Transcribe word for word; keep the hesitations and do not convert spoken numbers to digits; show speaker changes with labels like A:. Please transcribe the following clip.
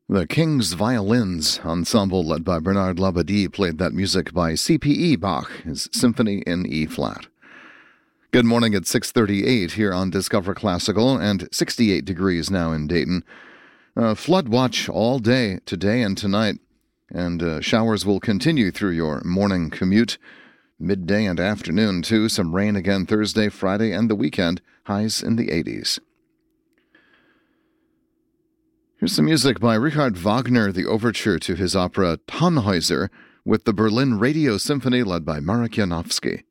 A: The King's Violins Ensemble, led by Bernard Labadie, played that music by C P E Bach, his Symphony in E-flat. Good morning at six thirty-eight here on Discover Classical, and sixty-eight degrees now in Dayton. Uh, flood watch all day today and tonight, and uh, showers will continue through your morning commute. Midday and afternoon, too. Some rain again Thursday, Friday, and the weekend. Highs in the eighties. Here's some music by Richard Wagner, the overture to his opera Tannhäuser, with the Berlin Radio Symphony led by Marek Janowski.